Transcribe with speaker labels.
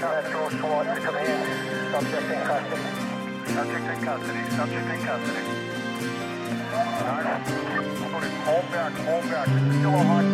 Speaker 1: Metro SWAT to come in. Subject in custody.
Speaker 2: Subject in custody. Subject in custody. All right. Hold back. Hold back. This is still a hot